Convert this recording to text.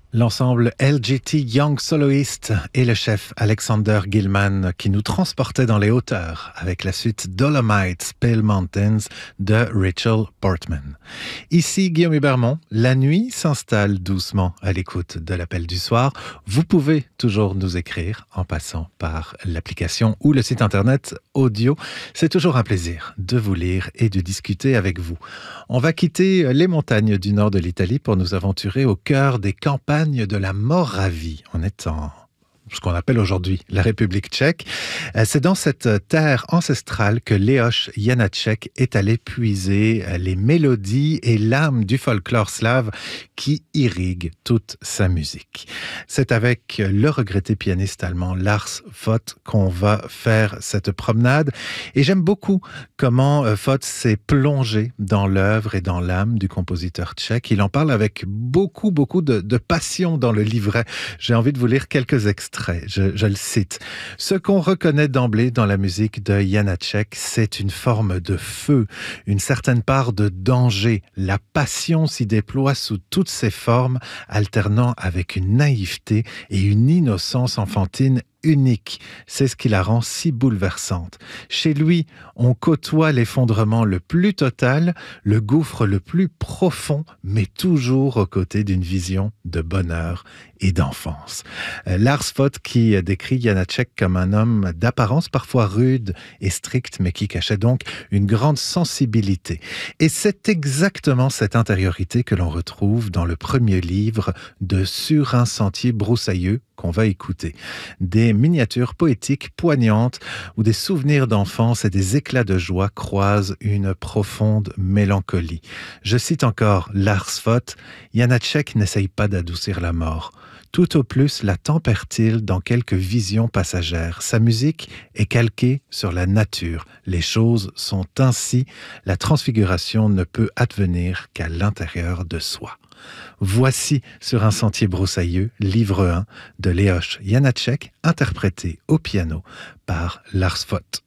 L'ensemble LGT Young Soloist et le chef Alexander Gilman qui nous transportait dans les hauteurs avec la suite Dolomites, Pale Mountains de Rachel Portman. Ici Guillaume Hubermont, la nuit s'installe doucement à l'écoute de l'appel du soir. Vous pouvez toujours nous écrire en passant par l'application ou le site internet audio. C'est toujours un plaisir de vous lire et de discuter avec vous. On va quitter les montagnes du nord de l'Italie pour nous aventurer au cœur des campagnes de la Moravie. On est en ce qu'on appelle aujourd'hui la République tchèque. C'est dans cette terre ancestrale que Leoš Janáček est allé puiser les mélodies et l'âme du folklore slave qui irrigue toute sa musique. C'est avec le regretté pianiste allemand Lars Foth qu'on va faire cette promenade. Et j'aime beaucoup comment Foth s'est plongé dans l'œuvre et dans l'âme du compositeur tchèque. Il en parle avec beaucoup de passion dans le livret. J'ai envie de vous lire quelques extraits. Je le cite. Ce qu'on reconnaît d'emblée dans la musique de Janáček, c'est une forme de feu, une certaine part de danger. La passion s'y déploie sous toutes ses formes, alternant avec une naïveté et une innocence enfantine unique. C'est ce qui la rend si bouleversante. Chez lui, on côtoie l'effondrement le plus total, le gouffre le plus profond, mais toujours aux côtés d'une vision de bonheur et d'enfance. Lars Foth qui décrit Janáček comme un homme d'apparence parfois rude et stricte, mais qui cachait donc une grande sensibilité. Et c'est exactement cette intériorité que l'on retrouve dans le premier livre de Sur un sentier broussailleux qu'on va écouter. Des miniatures poétiques poignantes où des souvenirs d'enfance et des éclats de joie croisent une profonde mélancolie. Je cite encore Lars Foth, « Janáček n'essaye pas d'adoucir la mort. Tout au plus la tempère-t-il dans quelques visions passagères. Sa musique est calquée sur la nature. Les choses sont ainsi. La transfiguration ne peut advenir qu'à l'intérieur de soi. » Voici Sur un sentier broussailleux, livre 1 de Leoš Janáček, interprété au piano par Lars Foth.